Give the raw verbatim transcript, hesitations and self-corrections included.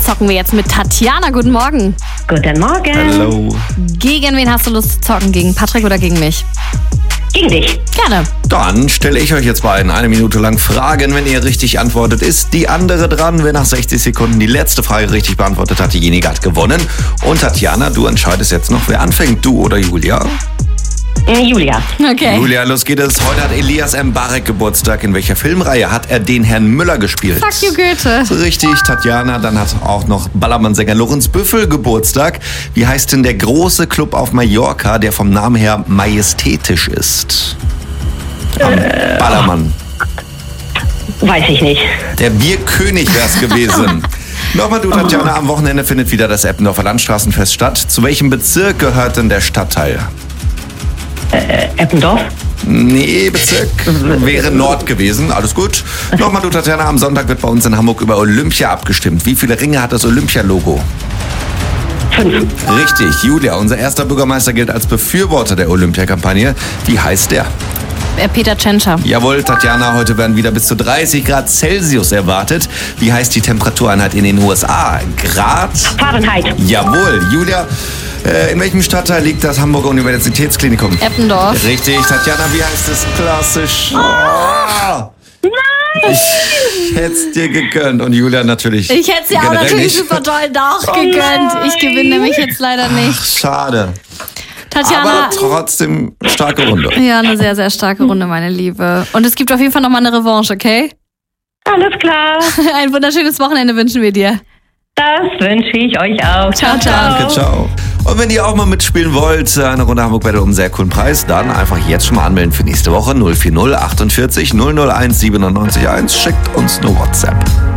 zocken wir jetzt mit Tatjana. Guten Morgen. Guten Morgen. Hallo. Gegen wen hast du Lust zu zocken? Gegen Patrick oder gegen mich? Gegen dich. Gerne. Dann stelle ich euch jetzt beiden eine Minute lang Fragen. Wenn ihr richtig antwortet, ist die andere dran. Wer nach sechzig Sekunden die letzte Frage richtig beantwortet hat, diejenige hat gewonnen. Und Tatjana, du entscheidest jetzt noch, wer anfängt, du oder Julia? Julia. Okay. Julia, los geht es. Heute hat Elias Mbarek Geburtstag. In welcher Filmreihe hat er den Herrn Müller gespielt? Fuck you, Goethe. Richtig, Tatjana. Dann hat auch noch Ballermann-Sänger Lorenz Büffel Geburtstag. Wie heißt denn der große Club auf Mallorca, der vom Namen her majestätisch ist? Am Äh, Ballermann. Weiß ich nicht. Der Bierkönig wär's gewesen. Nochmal du, Tatjana, am Wochenende findet wieder das Eppendorfer Landstraßenfest statt. Zu welchem Bezirk gehört denn der Stadtteil? Äh, Eppendorf? Nee, Bezirk wäre Nord gewesen. Alles gut. Nochmal du, Tatjana, am Sonntag wird bei uns in Hamburg über Olympia abgestimmt. Wie viele Ringe hat das Olympia-Logo? Fünf. Richtig, Julia, unser erster Bürgermeister gilt als Befürworter der Olympia-Kampagne. Wie heißt der? Äh, Peter Tschentscher. Jawohl, Tatjana, heute werden wieder bis zu dreißig Grad Celsius erwartet. Wie heißt die Temperatureinheit in den U S A? Grad? Fahrenheit. Jawohl, Julia. Äh, in welchem Stadtteil liegt das Hamburger Universitätsklinikum? Eppendorf. Richtig, Tatjana, wie heißt es klassisch? Oh. Nein! Ich hätte es dir gegönnt und Julia natürlich. Ich hätte sie auch generell natürlich nicht. super toll nachgegönnt. Oh Ich gewinne nämlich jetzt leider nicht. Ach, schade. Tatjana. Aber trotzdem starke Runde. Ja, eine sehr, sehr starke Runde, meine Liebe. Und es gibt auf jeden Fall nochmal eine Revanche, okay? Alles klar. Ein wunderschönes Wochenende wünschen wir dir. Das wünsche ich euch auch. Ciao, ciao. Danke, ciao. Und wenn ihr auch mal mitspielen wollt, eine Runde Hamburg Battle um einen sehr coolen Preis, dann einfach jetzt schon mal anmelden für nächste Woche null vier null achtundvierzig null null eins siebenundneunzig eins. Schickt uns eine WhatsApp.